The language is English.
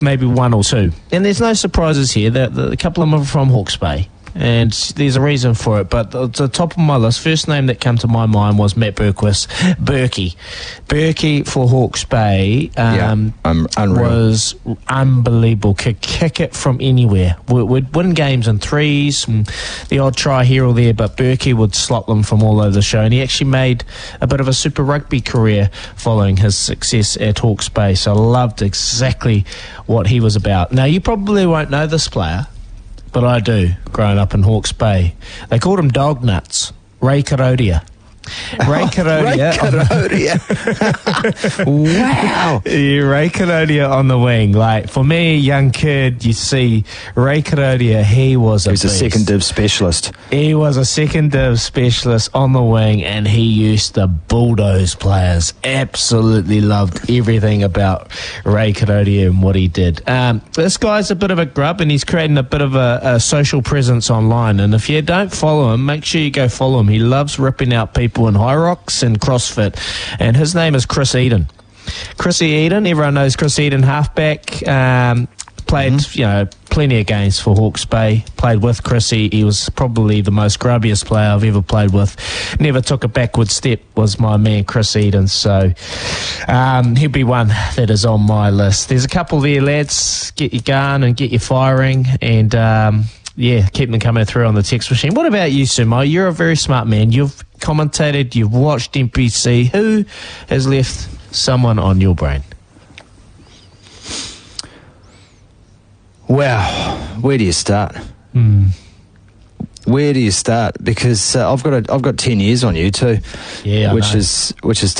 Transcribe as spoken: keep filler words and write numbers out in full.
maybe one or two. And there's no surprises here. The, the, a couple of them are from Hawke's Bay. And there's a reason for it, but at the top of my list, first name that came to my mind was Matt Bergquist. Berkey. Berkey for Hawke's Bay um, yeah, um, was unbelievable. Could kick it from anywhere. Would, would win games in threes, and the odd try here or there, but Berkey would slot them from all over the show. And he actually made a bit of a Super Rugby career following his success at Hawke's Bay, so I loved exactly what he was about. Now, you probably won't know this player, but I do, growing up in Hawke's Bay. They called him Dog Nuts. Ray Karodia. Ray Karodia. Ray Karodia. Wow. Yeah, Ray Karodia on the wing. Like, for me, young kid, you see Ray Karodia, he was a He was beast. a second div specialist. He was a second div specialist on the wing, and he used to bulldoze players. Absolutely loved everything about Ray Karodia and what he did. Um, this guy's a bit of a grub, and he's creating a bit of a, a social presence online. And if you don't follow him, make sure you go follow him. He loves ripping out people in High Rocks and CrossFit, and his name is Chris Eden. Chris Eden, everyone knows Chris Eden, halfback. Um, played, mm-hmm. you know, plenty of games for Hawke's Bay. Played with Chrissy. He was probably the most grubbiest player I've ever played with. Never took a backward step. Was my man Chris Eden. So um, he'll be one that is on my list. There's a couple there, lads. Get your gun and get your firing, and um, yeah, keep them coming through on the text machine. What about you, Sumo? You're a very smart man. You've commentated, you've watched N P C. Who has left someone on your brain? Wow, where do you start? Mm. Where do you start? Because uh, I've got a, I've got ten years on you too, yeah, which is which is